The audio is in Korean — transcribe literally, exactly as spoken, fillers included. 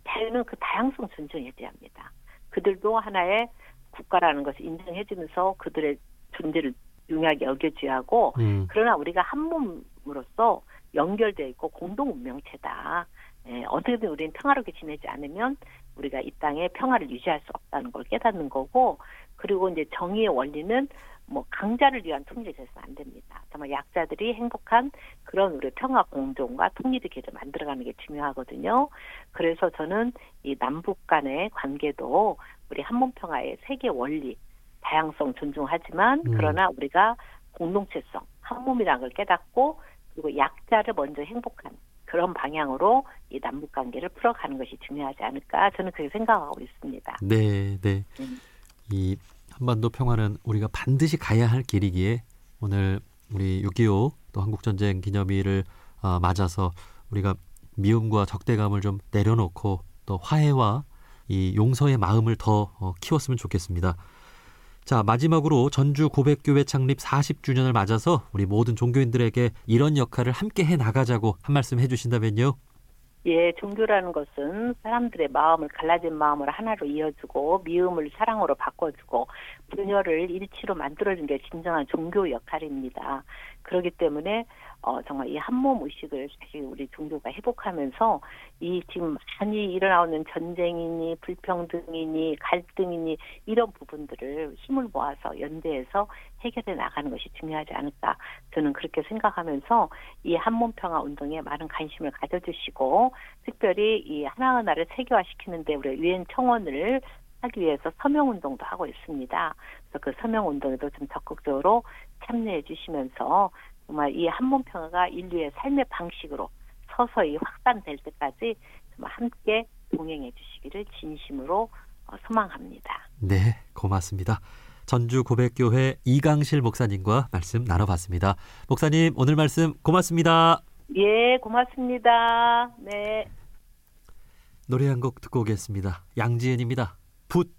자유는 그 다양성 존중해야 합니다. 그들도 하나의 국가라는 것을 인정해주면서 그들의 존재를 중요하게 여겨줘야 하고 음. 그러나 우리가 한 몸으로서 연결되어 있고 공동 운명체다. 예, 어떻게든 우리는 평화롭게 지내지 않으면 우리가 이 땅에 평화를 유지할 수 없다는 걸 깨닫는 거고 그리고 이제 정의의 원리는 뭐 강자를 위한 통일이 돼서는 안 됩니다. 정말 약자들이 행복한 그런 우리 평화 공존과 통일의 길을 만들어가는 게 중요하거든요. 그래서 저는 이 남북 간의 관계도 우리 한몸평화의 세계 원리, 다양성 존중하지만 음. 그러나 우리가 공동체성, 한몸이라는 걸 깨닫고 그리고 약자를 먼저 행복한 그런 방향으로 이 남북 관계를 풀어가는 것이 중요하지 않을까 저는 그렇게 생각하고 있습니다. 네, 네. 음. 이 한반도 평화는 우리가 반드시 가야 할 길이기에 오늘 우리 육이오 또 한국전쟁 기념일을 어, 맞아서 우리가 미움과 적대감을 좀 내려놓고 또 화해와 이 용서의 마음을 더 어, 키웠으면 좋겠습니다. 자, 마지막으로 전주 고백교회 창립 사십 주년을 맞아서 우리 모든 종교인들에게 이런 역할을 함께 해 나가자고 한 말씀 해주신다면요. 예, 종교라는 것은 사람들의 마음을 갈라진 마음을 하나로 이어주고 미움을 사랑으로 바꿔주고 분열을 일치로 만들어주는 게 진정한 종교 역할입니다. 그렇기 때문에 어, 정말 이 한몸 의식을 사실 우리 종교가 회복하면서 이 지금 많이 일어나오는 전쟁이니 불평등이니 갈등이니 이런 부분들을 힘을 모아서 연대해서 해결해 나가는 것이 중요하지 않을까 저는 그렇게 생각하면서 이 한몸평화 운동에 많은 관심을 가져주시고 특별히 이 하나하나를 세계화시키는데 우리 유엔 청원을 하기 위해서 서명운동도 하고 있습니다. 그래서 그 서명운동에도 좀 적극적으로 참여해 주시면서 정말 이 한몸평화가 인류의 삶의 방식으로 서서히 확산될 때까지 정말 함께 동행해 주시기를 진심으로 소망합니다. 네, 고맙습니다. 전주 고백교회 이강실 목사님과 말씀 나눠봤습니다. 목사님, 오늘 말씀 고맙습니다. 예, 고맙습니다. 네. 노래 한 곡 듣고 오겠습니다. 양지은입니다. 붓.